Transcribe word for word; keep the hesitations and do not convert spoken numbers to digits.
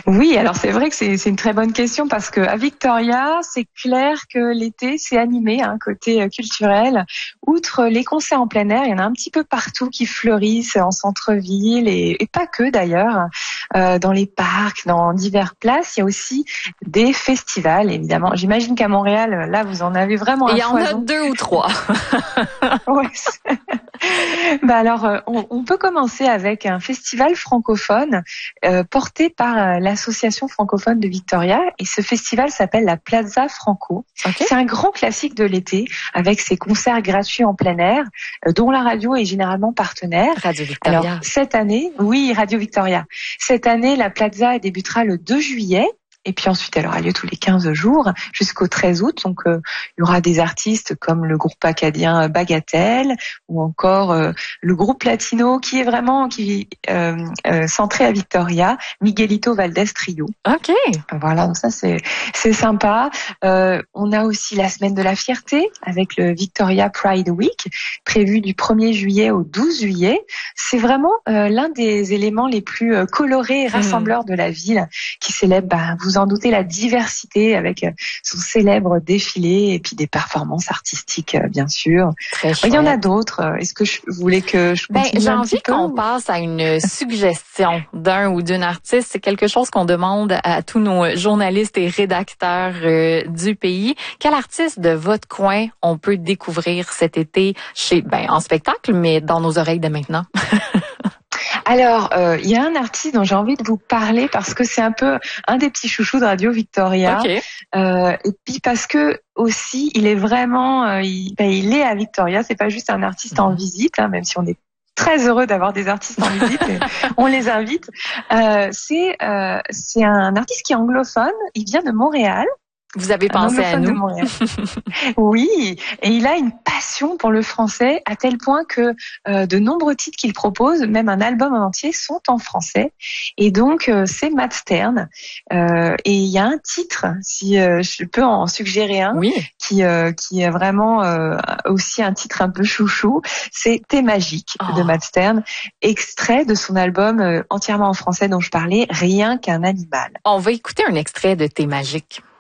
Oui, alors c'est vrai que c'est, c'est une très bonne question parce que à Victoria, c'est clair que l'été, c'est animé, hein, côté euh, culturel. Outre les concerts en plein air, il y en a un petit peu partout qui fleurissent en centre-ville et, et pas que d'ailleurs, euh, dans les parcs, dans diverses places. Il y a aussi des festivals, évidemment. J'imagine qu'à Montréal, là, vous en avez vraiment Il un y en a foison. deux ou trois. Ouais. Bah alors, euh, on, on peut commencer avec un festival francophone euh, porté par euh, l'association francophone de Victoria. Et ce festival s'appelle la Plaza Franco. Okay. C'est un grand classique de l'été avec ses concerts gratuits en plein air, euh, dont la radio est généralement partenaire. Radio Victoria. Alors cette année, oui, Radio Victoria. Cette année, la Plaza débutera le deux juillet. Et puis ensuite, elle aura lieu tous les quinze jours jusqu'au treize août. Donc, euh, il y aura des artistes comme le groupe acadien Bagatelle ou encore euh, le groupe latino qui est vraiment qui euh, euh, centré à Victoria, Miguelito Valdés Trio. Ok. Voilà, donc ça c'est c'est sympa. Euh, on a aussi la semaine de la fierté avec le Victoria Pride Week prévu du premier juillet au douze juillet. C'est vraiment euh, l'un des éléments les plus euh, colorés et rassembleurs mmh. de la ville qui célèbre, bah, vous en doutez, la diversité avec euh, son célèbre défilé et puis des performances artistiques, euh, bien sûr. Très chouette. Il y en a d'autres. Est-ce que je, vous voulez que je continue ben, j'ai un envie petit peu qu'on passe à une suggestion d'un ou d'une artiste. C'est quelque chose qu'on demande à tous nos journalistes et rédacteurs euh, du pays. Quel artiste de votre coin on peut découvrir cet été chez, ben, en spectacle, mais dans nos oreilles dès maintenant? Alors, euh, il y a un artiste dont j'ai envie de vous parler parce que c'est un peu un des petits chouchous de Radio Victoria. Okay. Euh, et puis parce que aussi, il est vraiment, euh, il, ben, il est à Victoria. C'est pas juste un artiste en visite, hein, même si on est très heureux d'avoir des artistes en visite. Et on les invite. Euh, c'est euh, c'est un artiste qui est anglophone. Il vient de Montréal. Vous avez pensé à nous. Oui, et il a une passion pour le français à tel point que euh, de nombreux titres qu'il propose, même un album en entier, sont en français. Et donc, euh, c'est Matt Stern. Euh, et il y a un titre, si euh, je peux en suggérer un, oui. qui euh, qui est vraiment euh, aussi un titre un peu chouchou. C'est T'es magique oh. de Matt Stern, extrait de son album euh, entièrement en français dont je parlais, Rien qu'un animal. On va écouter un extrait de T'es magique.